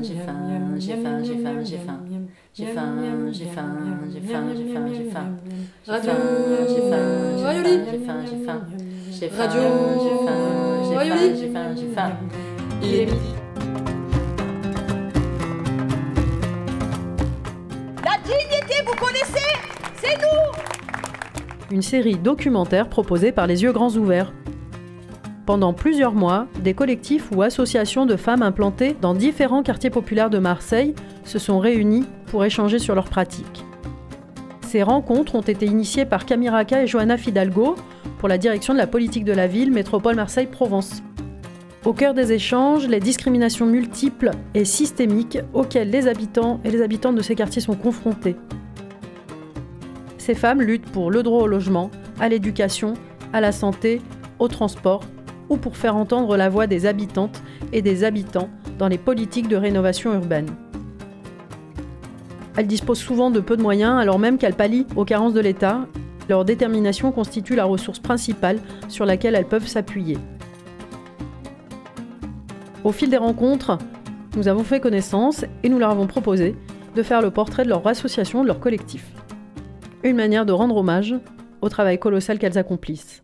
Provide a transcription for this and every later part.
j'ai faim, j'ai faim, j'ai faim, j'ai faim. J'ai faim, j'ai faim, j'ai faim, j'ai faim, j'ai faim. J'ai faim, j'ai faim, j'ai faim, j'ai faim, j'ai faim. J'ai faim, j'ai faim, j'ai faim, j'ai faim, j'ai faim. Il est midi. La dignité, vous connaissez? C'est nous! Une série documentaire proposée par Les Yeux Grands Ouverts. Pendant plusieurs mois, des collectifs ou associations de femmes implantées dans différents quartiers populaires de Marseille se sont réunis pour échanger sur leurs pratiques. Ces rencontres ont été initiées par Camille Raca et Johanna Fidalgo pour la direction de la politique de la ville Métropole Marseille-Provence. Au cœur des échanges, les discriminations multiples et systémiques auxquelles les habitants et les habitantes de ces quartiers sont confrontés. Ces femmes luttent pour le droit au logement, à l'éducation, à la santé, au transport ou pour faire entendre la voix des habitantes et des habitants dans les politiques de rénovation urbaine. Elles disposent souvent de peu de moyens alors même qu'elles pallient aux carences de l'État. Leur détermination constitue la ressource principale sur laquelle elles peuvent s'appuyer. Au fil des rencontres, nous avons fait connaissance et nous leur avons proposé de faire le portrait de leur association, de leur collectif. Une manière de rendre hommage au travail colossal qu'elles accomplissent.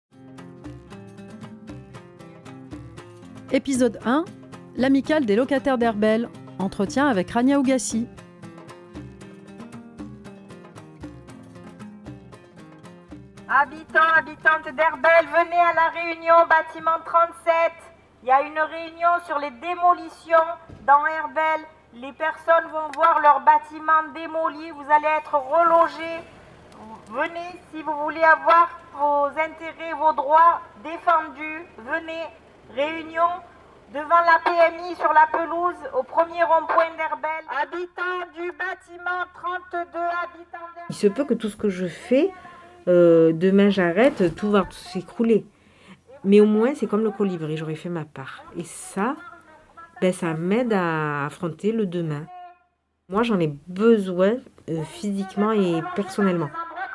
Épisode 1, l'amicale des locataires d'Herbel. Entretien avec Rania Ougassi. Habitantes d'Herbel, venez à la réunion bâtiment 37. Il y a une réunion sur les démolitions dans Herbel. Les personnes vont voir leur bâtiment démoli, vous allez être relogés. Venez si vous voulez avoir vos intérêts, vos droits défendus. Venez, réunion devant la PMI sur la pelouse au premier rond-point d'Herbel. Habitants du bâtiment 32, habitants d'Herbel. Il se peut que tout ce que je fais, demain j'arrête, tout va s'écrouler. Mais au moins c'est comme le colibri, j'aurais fait ma part. Et ça, ça m'aide à affronter le demain. Moi j'en ai besoin physiquement et personnellement.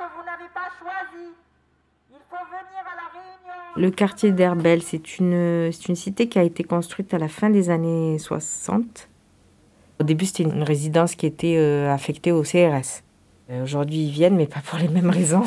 Le quartier d'Herbel, c'est une cité qui a été construite à la fin des années 60. Au début, c'était une résidence qui était affectée au CRS. Aujourd'hui, ils viennent, mais pas pour les mêmes raisons.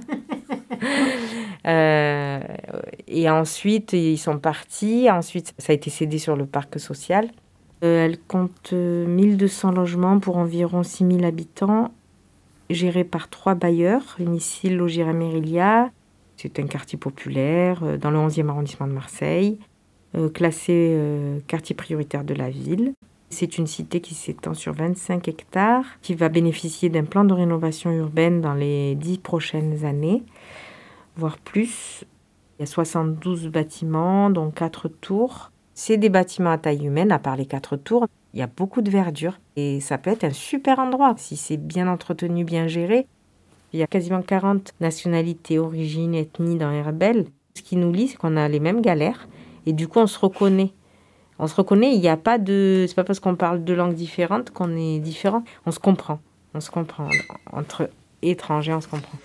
Et ensuite, ils sont partis. Ensuite, ça a été cédé sur le parc social. Elle compte 1200 logements pour environ 6000 habitants, gérés par 3 bailleurs. Unicil, Logis Mérilia. C'est un quartier populaire dans le 11e arrondissement de Marseille, classé quartier prioritaire de la ville. C'est une cité qui s'étend sur 25 hectares, qui va bénéficier d'un plan de rénovation urbaine dans les 10 prochaines années, voire plus. Il y a 72 bâtiments, dont 4 tours. C'est des bâtiments à taille humaine, à part les 4 tours. Il y a beaucoup de verdure et ça peut être un super endroit si c'est bien entretenu, bien géré. Il y a quasiment 40 nationalités, origines, ethnies dans Herbel. Ce qui nous lie, c'est qu'on a les mêmes galères. Et du coup, on se reconnaît. On se reconnaît, il n'y a pas de... C'est pas parce qu'on parle deux langues différentes qu'on est différent. On se comprend. On se comprend. Entre étrangers, on se comprend.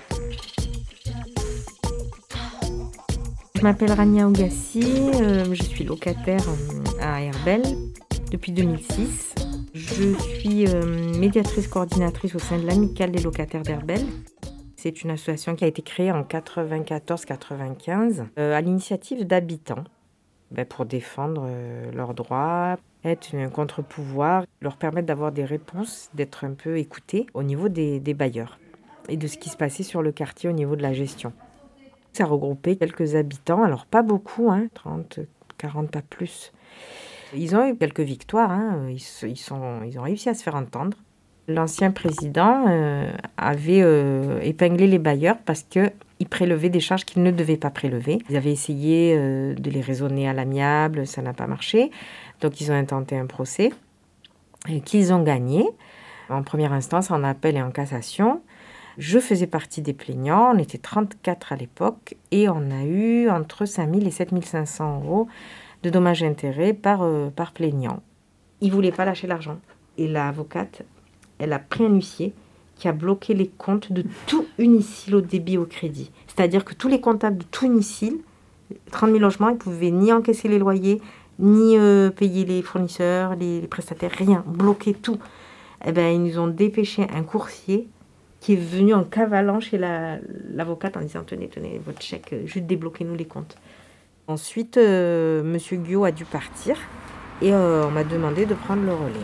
Je m'appelle Rania Ougassi. Je suis locataire à Herbel depuis 2006. Je suis médiatrice coordinatrice au sein de l'amicale des locataires d'Herbel. C'est une association qui a été créée en 94-95 à l'initiative d'habitants pour défendre leurs droits, être un contre-pouvoir, leur permettre d'avoir des réponses, d'être un peu écoutés au niveau des bailleurs et de ce qui se passait sur le quartier au niveau de la gestion. Ça regroupait quelques habitants, alors pas beaucoup, 30, 40, pas plus. Ils ont eu quelques victoires, ils ont réussi à se faire entendre. L'ancien président avait épinglé les bailleurs parce qu'ils prélevaient des charges qu'ils ne devaient pas prélever. Ils avaient essayé de les raisonner à l'amiable, ça n'a pas marché. Donc ils ont intenté un procès qu'ils ont gagné. En première instance, en appel et en cassation. Je faisais partie des plaignants, on était 34 à l'époque et on a eu entre 5 000 et 7 500 euros de dommages et intérêts par plaignant. Ils ne voulaient pas lâcher l'argent. Et l'avocate, elle a pris un huissier qui a bloqué les comptes de tout Unicil au débit au crédit. C'est-à-dire que tous les comptables de tout Unicil, 30 000 logements, ils ne pouvaient ni encaisser les loyers, ni payer les fournisseurs, les prestataires, rien, bloquer tout. Eh ben, ils nous ont dépêché un coursier qui est venu en cavalant chez l'avocate en disant « Tenez, votre chèque, juste débloquez-nous les comptes ». Ensuite, M. Guillot a dû partir et on m'a demandé de prendre le relais.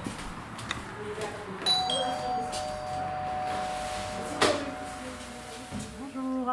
Bonjour.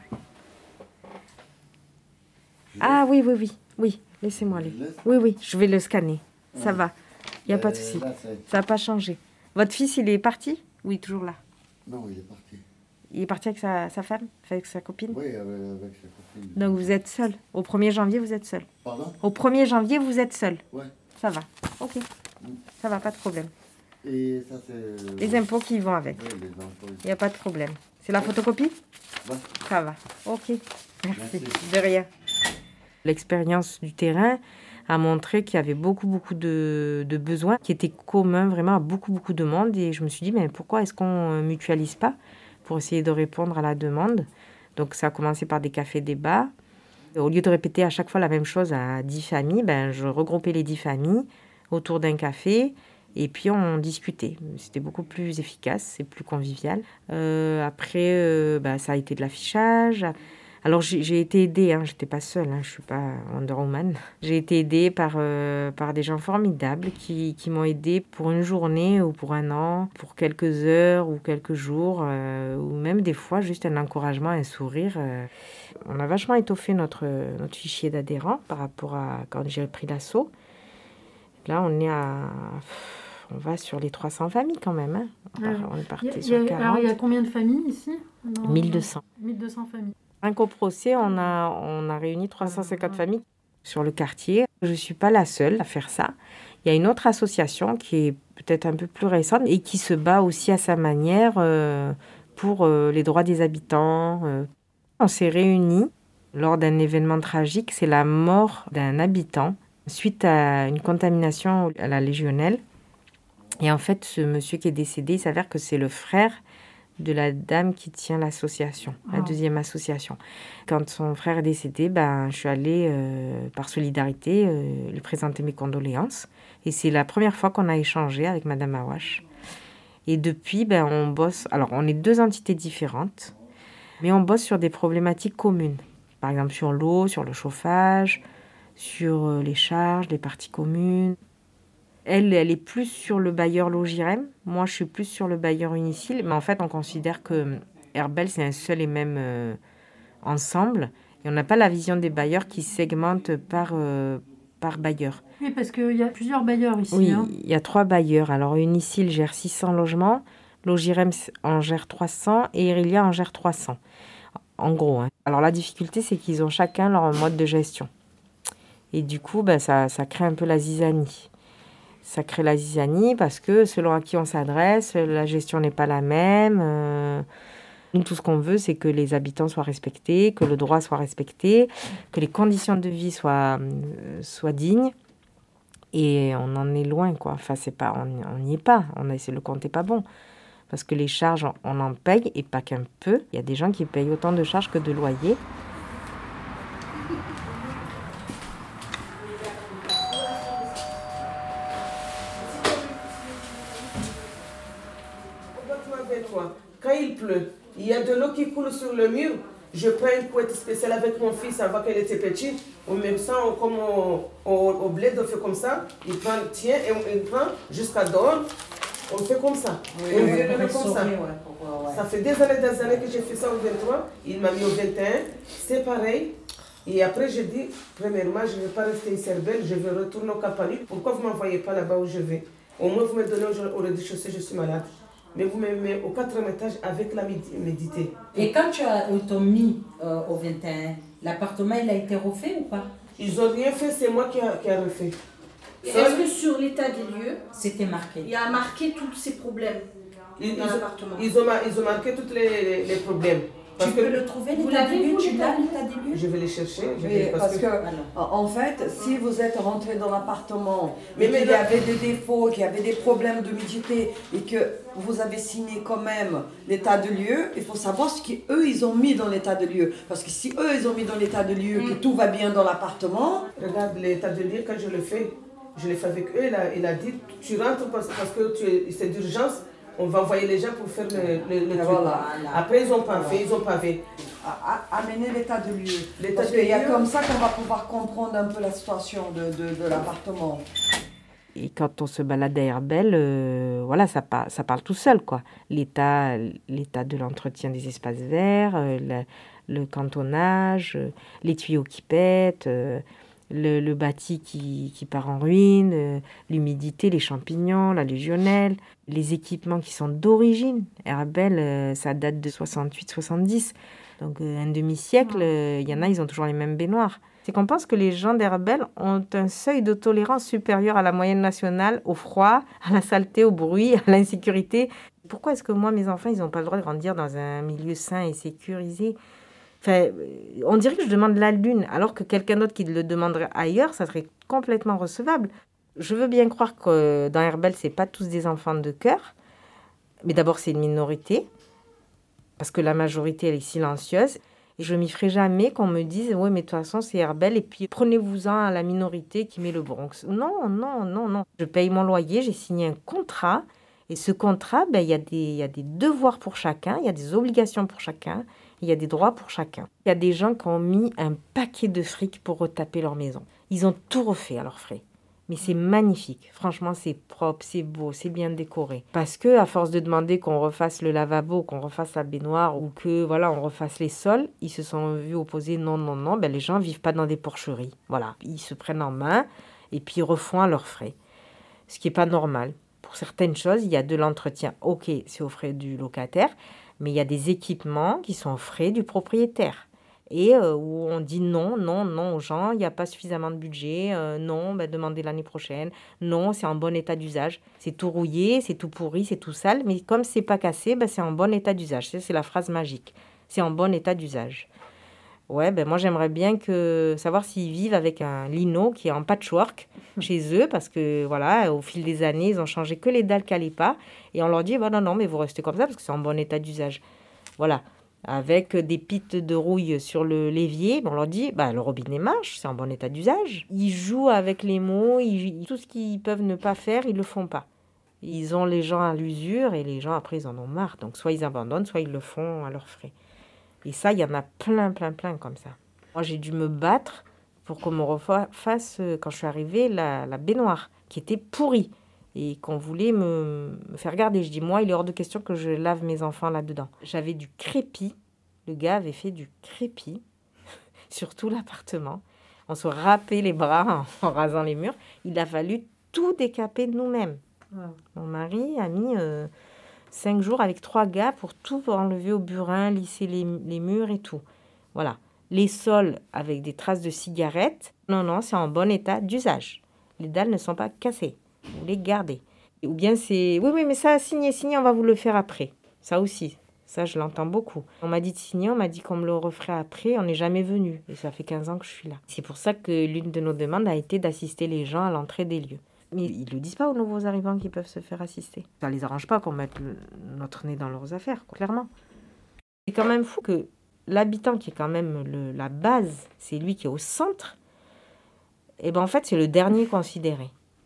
Ah oui, laissez-moi aller. Oui, je vais le scanner. Ça va, il n'y a pas de souci. Ça n'a pas changé. Votre fils, il est parti? Oui, toujours là. Non, il est parti. Il est parti avec sa femme? Avec sa copine? Oui, avec sa copine. Donc vous êtes seul. Au 1er janvier, vous êtes seul. Pardon? Au 1er janvier, vous êtes seul. Ouais. Ça va. Ok. Ça va, pas de problème. Et ça, c'est... Les impôts qui vont avec. Oui, les impôts. Il n'y a pas de problème. C'est la photocopie? Ouais. Ça va. Ok. Merci. Merci. De rien. L'expérience du terrain a montré qu'il y avait beaucoup de besoins qui étaient communs vraiment à beaucoup de monde. Et je me suis dit, mais pourquoi est-ce qu'on ne mutualise pas pour essayer de répondre à la demande? Donc ça a commencé par des cafés-débats. Au lieu de répéter à chaque fois la même chose à 10 familles, je regroupais les 10 familles autour d'un café et puis on discutait. C'était beaucoup plus efficace et plus convivial. Après, ça a été de l'affichage. Alors j'ai été aidée, je n'étais pas seule, je ne suis pas Wonder Woman. J'ai été aidée par des gens formidables qui m'ont aidée pour une journée ou pour un an, pour quelques heures ou quelques jours, ou même des fois juste un encouragement, un sourire. On a vachement étoffé notre fichier d'adhérents par rapport à quand j'ai pris l'assaut. Là, on va sur les 300 familles quand même. On est parti sur 40. Alors, il y a combien de familles ici? 1200. 1200 familles. Un coprocès, on a réuni 350 familles sur le quartier. Je ne suis pas la seule à faire ça. Il y a une autre association qui est peut-être un peu plus récente et qui se bat aussi à sa manière pour les droits des habitants. On s'est réunis lors d'un événement tragique, c'est la mort d'un habitant suite à une contamination à la légionnelle. Et en fait, ce monsieur qui est décédé, il s'avère que c'est le frère de la dame qui tient l'association, la deuxième association. Quand son frère est décédé, je suis allée, par solidarité, lui présenter mes condoléances. Et c'est la première fois qu'on a échangé avec Madame Awash. Et depuis, on bosse... Alors, on est 2 entités différentes, mais on bosse sur des problématiques communes. Par exemple, sur l'eau, sur le chauffage, sur les charges, les parties communes. Elle est plus sur le bailleur Logirem. Moi, je suis plus sur le bailleur Unicil. Mais en fait, on considère que Herbel, c'est un seul et même ensemble. Et on n'a pas la vision des bailleurs qui segmentent par bailleur. Oui, parce qu'il y a plusieurs bailleurs ici. Oui, il y a 3 bailleurs. Alors, Unicil gère 600 logements, Logirem en gère 300 et Irilia en gère 300. En gros. Alors, la difficulté, c'est qu'ils ont chacun leur mode de gestion. Et du coup, ça crée un peu la zizanie. Ça crée la zizanie parce que selon à qui on s'adresse, la gestion n'est pas la même. Nous, tout ce qu'on veut, c'est que les habitants soient respectés, que le droit soit respecté, que les conditions de vie soient dignes. Et on en est loin, quoi. Enfin, on n'y est pas. Le compte n'est pas bon. Parce que les charges, on en paye, et pas qu'un peu. Il y a des gens qui payent autant de charges que de loyers. Quand il pleut, il y a de l'eau qui coule sur le mur. Je prends une couette spéciale avec mon fils avant qu'elle était petite. On met ça comme au bled, on fait comme ça. Il prend, tient et il prend jusqu'à dehors. On fait comme ça. Oui, on fait comme ça. Ouais. Ça fait des années que j'ai fait ça au 23. Il m'a mis au 21. C'est pareil. Et après, j'ai dit, premièrement, je ne vais pas rester ici, je vais retourner au Capanu. Pourquoi vous ne m'envoyez pas là-bas où je vais? Au moins, vous me donnez au rez-de-chaussée, je suis malade. Mais vous me mettez au 4e étage avec la médité. Et quand tu t'as mis au 21, l'appartement, il a été refait ou pas? Ils n'ont rien fait, c'est moi qui a refait. Est-ce que sur l'état des lieux, c'était marqué? Il y a marqué tous ces problèmes dans l'appartement? Ils ont marqué tous les problèmes. Parce Tu que peux le trouver, Vous l'état des l'avez, lieux, vous, tu l'état l'as, des lieux l'état des lieux? je vais les chercher. Parce que, en fait, si vous êtes rentré dans l'appartement et qu'il y là- avait des défauts, qu'il y avait des problèmes d'humidité et que vous avez signé quand même l'état de lieu, il faut savoir ce qu'eux, ils ont mis dans l'état de lieu. Parce que si eux, ils ont mis dans l'état de lieu que tout va bien dans l'appartement... Regarde, l'état de lieu, quand je le fais avec eux, il a dit, tu rentres parce que c'est d'urgence, on va envoyer les gens pour faire le truc. Voilà. Après, ils n'ont pas fait. Amener l'état de lieu. L'état Parce de qu'il y a lieu. comme ça qu'on va pouvoir comprendre un peu la situation de l'appartement. Et quand on se balade à Herbel, voilà, ça parle tout seul, quoi. L'état de l'entretien des espaces verts, le cantonnage, les tuyaux qui pètent, le bâti qui part en ruine, l'humidité, les champignons, la légionnelle, les équipements qui sont d'origine. Herbel, ça date de 68-70. Donc un demi-siècle, il y en a, ils ont toujours les mêmes baignoires. C'est qu'on pense que les gens d'Herbel ont un seuil de tolérance supérieur à la moyenne nationale, au froid, à la saleté, au bruit, à l'insécurité. Pourquoi est-ce que moi, mes enfants, ils n'ont pas le droit de grandir dans un milieu sain et sécurisé ? Enfin, on dirait que je demande la lune, alors que quelqu'un d'autre qui le demanderait ailleurs, ça serait complètement recevable. Je veux bien croire que dans Herbel, ce n'est pas tous des enfants de cœur. Mais d'abord, c'est une minorité, parce que la majorité, elle est silencieuse. Et je ne m'y ferai jamais qu'on me dise « Oui, mais de toute façon, c'est Herbel, et puis prenez-vous-en à la minorité qui met le Bronx. » Non, non, non, non. Je paye mon loyer, j'ai signé un contrat. Et ce contrat, il y a des devoirs pour chacun, il y a des obligations pour chacun, il y a des droits pour chacun. Il y a des gens qui ont mis un paquet de fric pour retaper leur maison. Ils ont tout refait à leurs frais. Mais c'est magnifique. Franchement, c'est propre, c'est beau, c'est bien décoré. Parce que à force de demander qu'on refasse le lavabo, qu'on refasse la baignoire ou que voilà, on refasse les sols, ils se sont vus opposer non, non, non. Les gens vivent pas dans des porcheries. Voilà, ils se prennent en main et puis ils refont à leurs frais. Ce qui est pas normal. Pour certaines choses, il y a de l'entretien. Ok, c'est aux frais du locataire, mais il y a des équipements qui sont aux frais du propriétaire. Et où on dit non, non, non aux gens, il n'y a pas suffisamment de budget, non, demandez l'année prochaine, non, c'est en bon état d'usage. C'est tout rouillé, c'est tout pourri, c'est tout sale, mais comme c'est pas cassé, c'est en bon état d'usage. C'est la phrase magique. C'est en bon état d'usage. Ouais, moi j'aimerais bien savoir s'ils vivent avec un lino qui est en patchwork chez eux, parce que voilà, au fil des années, ils ont changé que les dalles qui n'allaient pas, et on leur dit, non, mais vous restez comme ça, parce que c'est en bon état d'usage. Voilà. Avec des pites de rouille sur le l'évier, on leur dit, le robinet marche, c'est en bon état d'usage. Ils jouent avec les mots, tout ce qu'ils peuvent ne pas faire, ils le font pas. Ils ont les gens à l'usure et les gens après ils en ont marre. Donc soit ils abandonnent, soit ils le font à leurs frais. Et ça, il y en a plein comme ça. Moi, j'ai dû me battre pour qu'on me refasse, quand je suis arrivée, la baignoire, qui était pourrie. Et qu'on voulait me faire garder. Je dis, moi, il est hors de question que je lave mes enfants là-dedans. J'avais du crépi. Le gars avait fait du crépi sur tout l'appartement. On se râpait les bras en rasant les murs. Il a fallu tout décaper de nous-mêmes. Wow. Mon mari a mis 5 jours avec 3 gars pour tout enlever au burin, lisser les murs et tout. Voilà. Les sols avec des traces de cigarettes. Non, c'est en bon état d'usage. Les dalles ne sont pas cassées. Vous les gardez. Ou bien c'est, oui, mais ça, signez, on va vous le faire après. Ça aussi, ça je l'entends beaucoup. On m'a dit de signer, on m'a dit qu'on me le referait après, on n'est jamais venu. Et ça fait 15 ans que je suis là. C'est pour ça que l'une de nos demandes a été d'assister les gens à l'entrée des lieux. Mais ils ne le disent pas aux nouveaux arrivants qui peuvent se faire assister. Ça ne les arrange pas qu'on mette notre nez dans leurs affaires, clairement. C'est quand même fou que l'habitant qui est quand même la base, c'est lui qui est au centre, et en fait c'est le dernier considéré.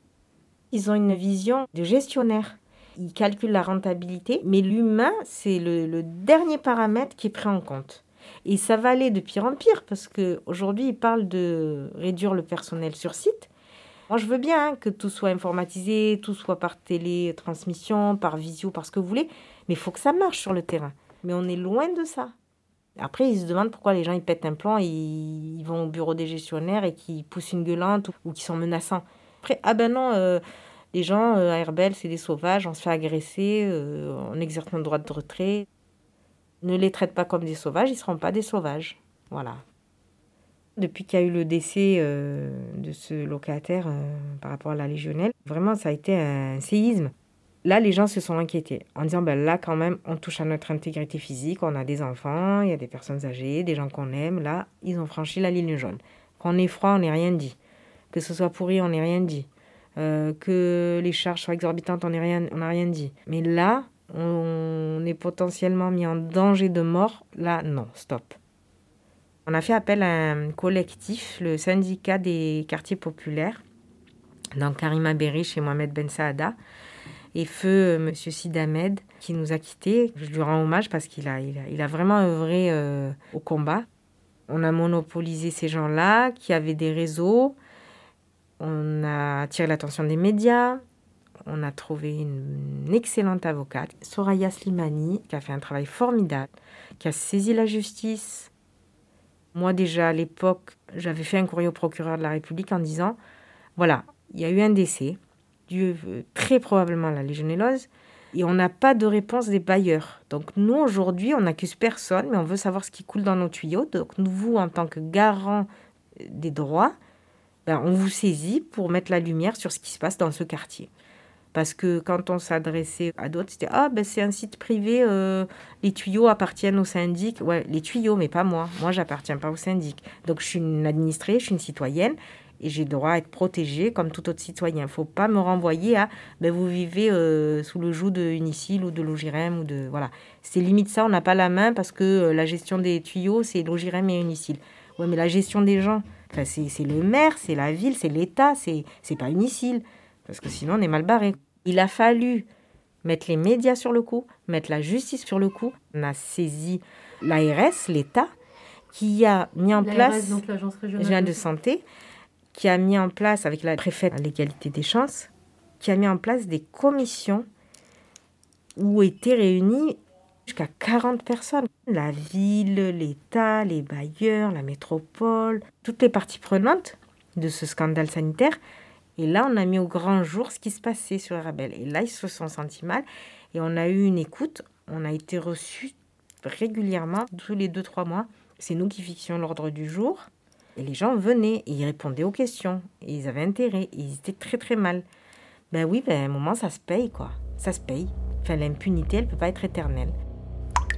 Ils ont une vision de gestionnaire. Ils calculent la rentabilité, mais l'humain, c'est le dernier paramètre qui est pris en compte. Et ça va aller de pire en pire, parce qu'aujourd'hui, ils parlent de réduire le personnel sur site. Moi, je veux bien que tout soit informatisé, tout soit par télétransmission, par visio, par ce que vous voulez, mais il faut que ça marche sur le terrain. Mais on est loin de ça. Après, ils se demandent pourquoi les gens ils pètent un plomb, ils vont au bureau des gestionnaires et qu'ils poussent une gueulante ou qu'ils sont menaçants. Après, les gens à Herbel, c'est des sauvages, on se fait agresser, on exerce notre droit de retrait. Ne les traite pas comme des sauvages, ils ne seront pas des sauvages. Voilà. Depuis qu'il y a eu le décès de ce locataire par rapport à la légionnelle, vraiment, ça a été un séisme. Là, les gens se sont inquiétés en disant, là, quand même, on touche à notre intégrité physique, on a des enfants, il y a des personnes âgées, des gens qu'on aime. Là, ils ont franchi la ligne jaune. Qu'on ait froid, on n'est rien dit. Que ce soit pourri, on n'est rien dit. Que les charges soient exorbitantes, on n'a rien dit. Mais là, on est potentiellement mis en danger de mort. Là, non, stop. On a fait appel à un collectif, le syndicat des quartiers populaires, donc Karima Berish et Mohamed Ben Saada, et feu Monsieur Sid Ahmed, qui nous a quittés. Je lui rends hommage parce qu'il a vraiment œuvré au combat. On a monopolisé ces gens-là qui avaient des réseaux. On a attiré l'attention des médias. On a trouvé une excellente avocate, Soraya Slimani, qui a fait un travail formidable, qui a saisi la justice. Moi, déjà, à l'époque, j'avais fait un courrier au procureur de la République en disant, voilà, il y a eu un décès, dû très probablement à la légionellose, et on n'a pas de réponse des bailleurs. Donc nous, aujourd'hui, on n'accuse personne, mais on veut savoir ce qui coule dans nos tuyaux. Donc nous, vous, en tant que garant des droits, on vous saisit pour mettre la lumière sur ce qui se passe dans ce quartier. Parce que quand on s'adressait à d'autres, c'était « c'est un site privé, les tuyaux appartiennent au syndic. » Ouais, les tuyaux, mais pas moi. Moi, j'appartiens pas au syndic. Donc je suis une administrée, je suis une citoyenne. Et j'ai le droit à être protégée comme tout autre citoyen. Il ne faut pas me renvoyer à vous vivez sous le joug de Unicil ou de Logirem. Voilà. C'est limite ça, on n'a pas la main parce que la gestion des tuyaux, c'est Logirem et Unicil. Ouais, mais la gestion des gens, c'est le maire, c'est la ville, c'est l'État, c'est pas Unicil. Parce que sinon, on est mal barré. Il a fallu mettre les médias sur le coup, mettre la justice sur le coup. On a saisi l'ARS, l'État, qui a mis en place donc l'Agence régionale de santé, qui a mis en place, avec la préfète à l'égalité des chances, qui a mis en place des commissions où étaient réunies jusqu'à 40 personnes. La ville, l'État, les bailleurs, la métropole, toutes les parties prenantes de ce scandale sanitaire. Et là, on a mis au grand jour ce qui se passait sur Herbel. Et là, ils se sont sentis mal. Et on a eu une écoute. On a été reçus régulièrement, tous les 2-3 mois. C'est nous qui fixions l'ordre du jour. Et les gens venaient et ils répondaient aux questions. Et ils avaient intérêt. Et ils étaient très, très mal. À un moment, ça se paye, quoi. Ça se paye. L'impunité, elle ne peut pas être éternelle.